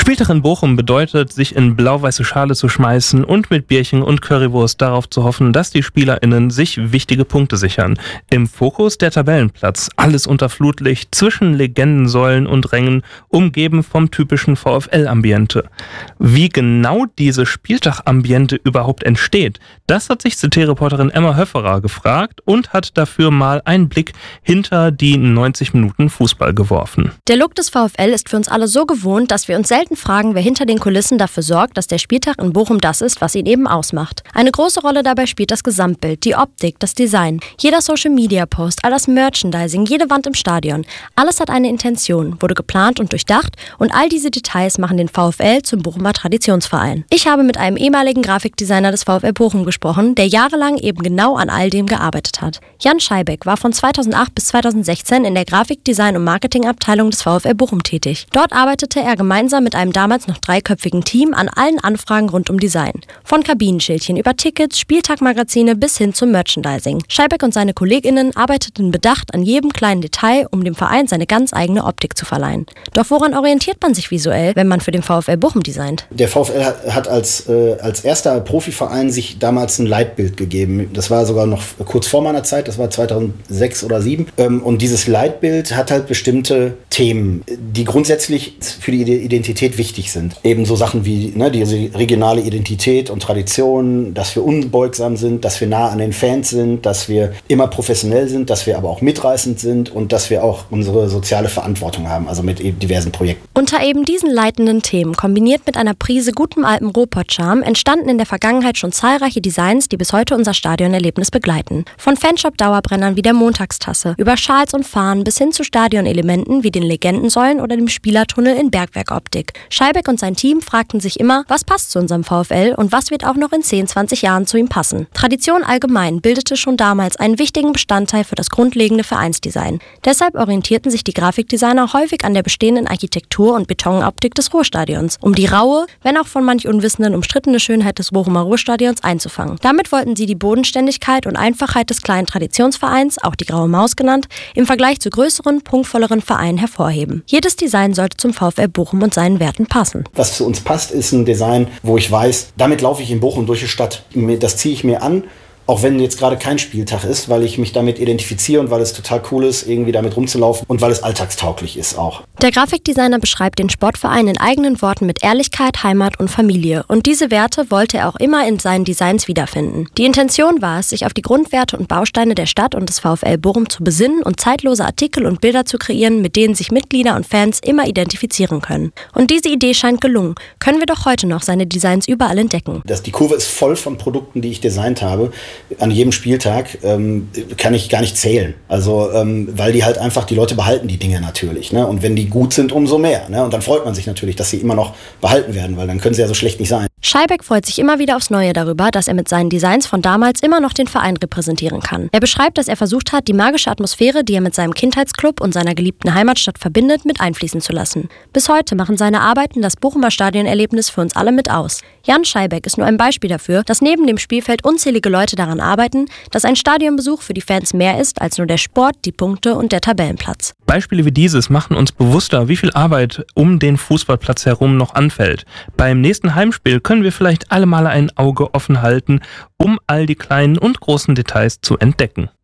Spieltag in Bochum bedeutet, sich in blau-weiße Schale zu schmeißen und mit Bierchen und Currywurst darauf zu hoffen, dass die SpielerInnen sich wichtige Punkte sichern. Im Fokus der Tabellenplatz, alles unter Flutlicht, zwischen Legendensäulen und Rängen, umgeben vom typischen VfL-Ambiente. Wie genau dieses Spieltag-Ambiente überhaupt entsteht, das hat sich CT-Reporterin Emma Höfferer gefragt und hat dafür mal einen Blick hinter die 90 Minuten Fußball geworfen. Der Look des VfL ist für uns alle so gewohnt, dass wir uns selten fragen, wer hinter den Kulissen dafür sorgt, dass der Spieltag in Bochum das ist, was ihn eben ausmacht. Eine große Rolle dabei spielt das Gesamtbild, die Optik, das Design. Jeder Social-Media-Post, all das Merchandising, jede Wand im Stadion. Alles hat eine Intention, wurde geplant und durchdacht und all diese Details machen den VfL zum Bochumer Traditionsverein. Ich habe mit einem ehemaligen Grafikdesigner des VfL Bochum gesprochen, der jahrelang eben genau an all dem gearbeitet hat. Jan Scheibeck war von 2008 bis 2016 in der Grafikdesign- und Marketingabteilung des VfL Bochum tätig. Dort arbeitete er gemeinsam mit einem damals noch dreiköpfigen Team an allen Anfragen rund um Design. Von Kabinenschildchen über Tickets, Spieltagmagazine bis hin zum Merchandising. Scheibeck und seine KollegInnen arbeiteten bedacht an jedem kleinen Detail, um dem Verein seine ganz eigene Optik zu verleihen. Doch woran orientiert man sich visuell, wenn man für den VfL Bochum designt? Der VfL hat als erster Profiverein sich damals ein Leitbild gegeben. Das war sogar noch kurz vor meiner Zeit, das war 2006 oder 2007. Und dieses Leitbild hat halt bestimmte Themen, die grundsätzlich für die Identität wichtig sind. Eben so Sachen wie diese regionale Identität und Tradition, dass wir unbeugsam sind, dass wir nah an den Fans sind, dass wir immer professionell sind, dass wir aber auch mitreißend sind und dass wir auch unsere soziale Verantwortung haben, also mit diversen Projekten. Unter eben diesen leitenden Themen, kombiniert mit einer Prise gutem alten Ruhrpott-Charme, entstanden in der Vergangenheit schon zahlreiche Designs, die bis heute unser Stadionerlebnis begleiten. Von Fanshop-Dauerbrennern wie der Montagstasse, über Schals und Fahnen bis hin zu Stadionelementen wie den Legendensäulen oder dem Spielertunnel in Bergwerkoptik. Scheibeck und sein Team fragten sich immer, was passt zu unserem VfL und was wird auch noch in 10, 20 Jahren zu ihm passen. Tradition allgemein bildete schon damals einen wichtigen Bestandteil für das grundlegende Vereinsdesign. Deshalb orientierten sich die Grafikdesigner häufig an der bestehenden Architektur und Betonoptik des Ruhrstadions, um die raue, wenn auch von manch Unwissenden umstrittene Schönheit des Bochumer Ruhrstadions einzufangen. Damit wollten sie die Bodenständigkeit und Einfachheit des kleinen Traditionsvereins, auch die Graue Maus genannt, im Vergleich zu größeren, prunkvolleren Vereinen hervorheben. Jedes Design sollte zum VfL Bochum und seinen Werten passen. Was zu uns passt, ist ein Design, wo ich weiß, damit laufe ich in Bochum durch die Stadt. Das ziehe ich mir an. Auch wenn jetzt gerade kein Spieltag ist, weil ich mich damit identifiziere und weil es total cool ist, irgendwie damit rumzulaufen und weil es alltagstauglich ist auch. Der Grafikdesigner beschreibt den Sportverein in eigenen Worten mit Ehrlichkeit, Heimat und Familie. Und diese Werte wollte er auch immer in seinen Designs wiederfinden. Die Intention war es, sich auf die Grundwerte und Bausteine der Stadt und des VfL Bochum zu besinnen und zeitlose Artikel und Bilder zu kreieren, mit denen sich Mitglieder und Fans immer identifizieren können. Und diese Idee scheint gelungen. Können wir doch heute noch seine Designs überall entdecken. Die Kurve ist voll von Produkten, die ich designt habe. An jedem Spieltag kann ich gar nicht zählen. Also, weil die halt einfach, die Leute behalten die Dinge natürlich. Ne? Und wenn die gut sind, umso mehr. Ne? Und dann freut man sich natürlich, dass sie immer noch behalten werden, weil dann können sie ja so schlecht nicht sein. Scheibeck freut sich immer wieder aufs Neue darüber, dass er mit seinen Designs von damals immer noch den Verein repräsentieren kann. Er beschreibt, dass er versucht hat, die magische Atmosphäre, die er mit seinem Kindheitsclub und seiner geliebten Heimatstadt verbindet, mit einfließen zu lassen. Bis heute machen seine Arbeiten das Bochumer Stadionerlebnis für uns alle mit aus. Jan Scheibeck ist nur ein Beispiel dafür, dass neben dem Spielfeld unzählige Leute daran arbeiten, dass ein Stadionbesuch für die Fans mehr ist als nur der Sport, die Punkte und der Tabellenplatz. Beispiele wie dieses machen uns bewusster, wie viel Arbeit um den Fußballplatz herum noch anfällt. Beim nächsten Heimspiel können wir vielleicht alle mal ein Auge offen halten, um all die kleinen und großen Details zu entdecken.